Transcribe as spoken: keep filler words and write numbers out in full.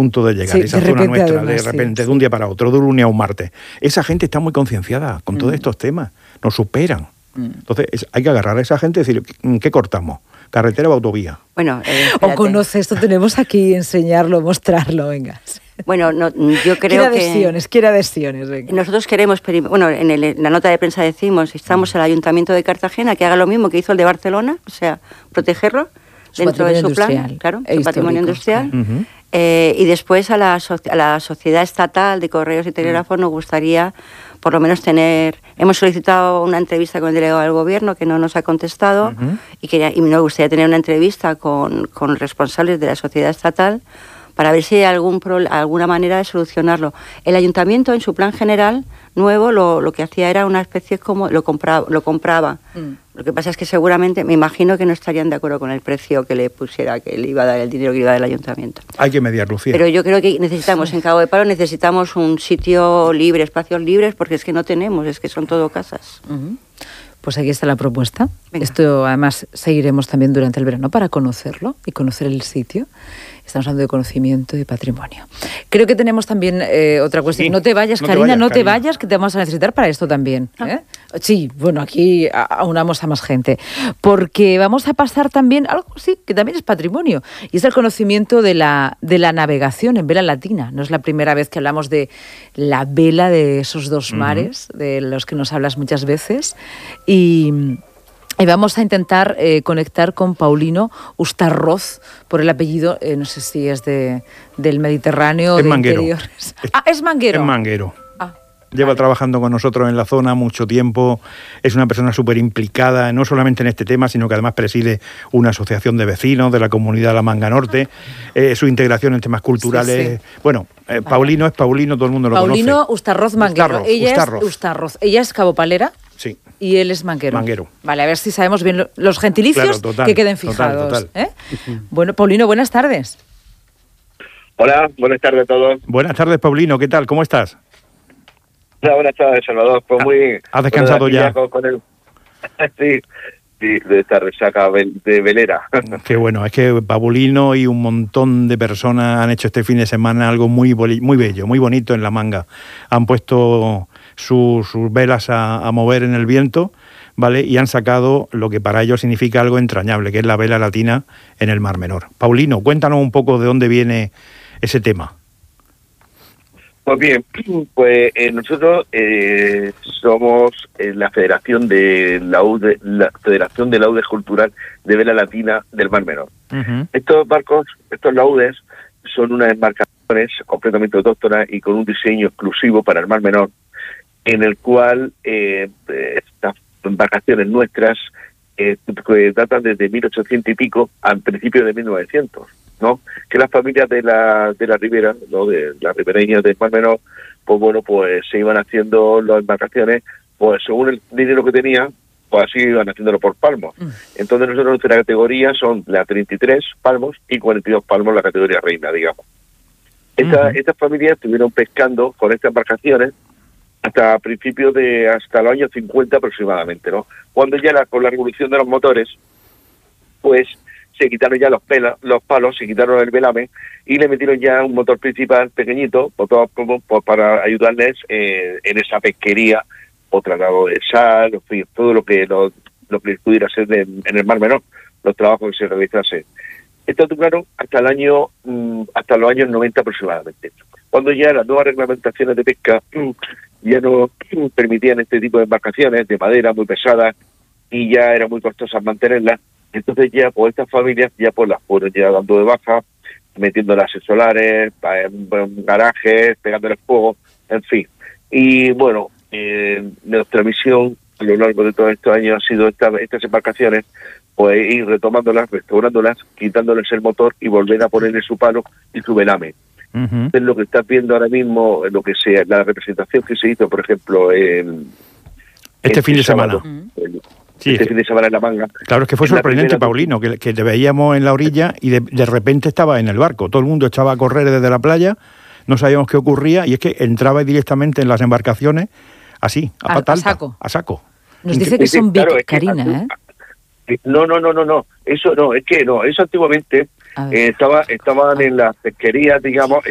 punto de llegar, sí, esa de zona repente, nuestra, además, de repente, sí, de un día para otro, de un lunes a un martes. Esa gente está muy concienciada con todos Mm. estos temas, nos superan. Mm. Entonces, es- hay que agarrar a esa gente y decir, ¿qué cortamos? ¿Carretera o autovía? Bueno, eh, O espérate. conoce esto, tenemos aquí enseñarlo, mostrarlo, venga. Bueno, no, yo Quiere creo que adhesiones, quiere adhesiones, venga. nosotros queremos, peri- bueno, en, el- en la nota de prensa decimos, estamos al Ayuntamiento de Cartagena que haga lo mismo que hizo el de Barcelona, o sea, protegerlo Su dentro de su patrimonio plan, industrial claro, e su patrimonio histórico, industrial. Ujú. Eh, y después a la, so- a la Sociedad Estatal de Correos y Telégrafos nos gustaría por lo menos tener... Hemos solicitado una entrevista con el delegado del Gobierno que no nos ha contestado Ujú. y, quería, y nos gustaría tener una entrevista con, con responsables de la Sociedad Estatal para ver si hay algún pro- alguna manera de solucionarlo. El Ayuntamiento en su plan general nuevo lo, lo que hacía era una especie como... lo compraba. Lo compraba. Mm. Lo que pasa es que seguramente, me imagino que no estarían de acuerdo con el precio que le pusiera, que le iba a dar el dinero que le iba a dar el Ayuntamiento. Hay que mediar, Lucía. Pero yo creo que necesitamos, en Cabo de Palo necesitamos un sitio libre, espacios libres, porque es que no tenemos, es que son todo casas. Ujú. Pues aquí está la propuesta. Venga. Esto además seguiremos también durante el verano para conocerlo y conocer el sitio. Estamos hablando de conocimiento y de patrimonio. Creo que tenemos también eh, otra cuestión. Sí, No te vayas, no te Karina, vayas, no te Karina. vayas, que te vamos a necesitar para esto también. ¿eh? Sí, bueno, aquí a- aunamos a más gente. Porque vamos a pasar también algo, sí, que también es patrimonio. Y es el conocimiento de la, de la navegación en vela latina. No es la primera vez que hablamos de la vela de esos dos mares, de los que nos hablas muchas veces. Y... Y vamos a intentar eh, conectar con Paulino Ustarroz, por el apellido, eh, no sé si es de, del Mediterráneo o Es de manguero. interiores. Ah, es manguero. Es manguero. Ah, Lleva vale. trabajando con nosotros en la zona mucho tiempo, es una persona súper implicada, no solamente en este tema, sino que además preside una asociación de vecinos de la comunidad de la Manga Norte, eh, su integración en temas culturales. Sí, Bueno, eh, Paulino es Paulino, todo el mundo lo Paulino conoce. Ustarroz Manguero. Ustarroz, Ella Ustarroz. es Ustarroz. Ella es cabopalera Sí. y él es manguero. Manguero. Vale, a ver si sabemos bien lo- los gentilicios Claro, total, que queden total, fijados. total. ¿eh? Bueno, Paulino, buenas tardes. Hola, buenas tardes a todos. Buenas tardes, Paulino, ¿qué tal? ¿Cómo estás? Hola, buenas tardes, Salvador. Pues Ah, muy... ¿has descansado bueno, ya? Con, con el... sí, sí, de esta resaca vel- de velera. Qué bueno, es que Paulino y un montón de personas han hecho este fin de semana algo muy, boli- muy bello, muy bonito en La Manga. Han puesto su- sus velas a, a mover en el viento, ¿vale? Y han sacado lo que para ellos significa algo entrañable, que es la vela latina en el Mar Menor. Paulino, cuéntanos un poco de dónde viene ese tema. Pues bien, pues eh, nosotros eh, somos eh, la Federación de Laude, la Federación de Laudes Cultural de Vela Latina del Mar Menor. Uh-huh. Estos barcos, estos laudes, son unas embarcaciones completamente autóctonas y con un diseño exclusivo para el Mar Menor, en el cual eh, estas embarcaciones nuestras eh, que datan desde mil ochocientos y pico al principio de mil novecientos, ¿no? Que las familias de la de la ribera, ¿no? De las ribereñas del Mar Menor, pues bueno, pues se iban haciendo las embarcaciones, pues según el dinero que tenían, pues así iban haciéndolo por palmos. Mm. Entonces nosotros nuestra categoría son la treinta y tres palmos y cuarenta y dos palmos la categoría reina, digamos. Esta, Ujú. Estas familias estuvieron pescando con estas embarcaciones hasta principios de, hasta los años cincuenta aproximadamente, ¿no? Cuando ya la, con la revolución de los motores, pues se quitaron ya los pelas, los palos, se quitaron el velame y le metieron ya un motor principal pequeñito, pues, todo, como, pues, para ayudarles eh, en esa pesquería o tratado de sal, en fin, todo lo que lo, lo que pudiera ser de, en el Mar Menor, los trabajos que se realizasen. Esto duraron hasta el año, mm, hasta los años noventa aproximadamente, cuando ya las nuevas reglamentaciones de pesca mm, ya no mm, permitían este tipo de embarcaciones de madera muy pesadas y ya era muy costosas mantenerlas. Entonces ya pues estas familias ya pues las fueron ya dando de baja, metiéndolas en solares, en, en garajes, pegándoles fuego, en fin. Y bueno, eh, nuestra misión a lo largo de todos estos años ha sido esta, estas embarcaciones, pues ir retomándolas, restaurándolas, quitándoles el motor y volver a ponerle su palo y su velame. Uh-huh. Es lo que estás viendo ahora mismo, lo que sea, la representación que se hizo, por ejemplo, en Este fin de sábado, semana. el- Sí, este es que- fin de semana en La Manga. Claro, es que fue En la sorprendente, primera- Paulino, que, que te veíamos en la orilla y de, de repente estaba en el barco. Todo el mundo echaba a correr desde la playa, no sabíamos qué ocurría y es que entraba directamente en las embarcaciones así, a A- pata a alta, saco. a saco. Nos dice que Sí, son claro, Vic, es que- Karina, ¿eh? No, no, no, no, no. Eso no, es que no, eso antiguamente A ver. eh, estaba, estaban en las pesquerías, digamos,